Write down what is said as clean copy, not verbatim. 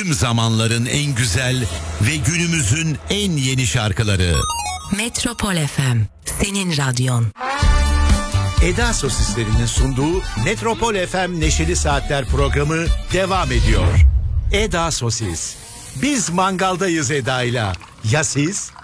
Tüm zamanların en güzel ve günümüzün en yeni şarkıları. Metropol FM, senin radyon. Eda Sosislerinin sunduğu Metropol FM Neşeli Saatler programı devam ediyor. Eda Sosis. Biz mangaldayız Eda'yla. Ya siz?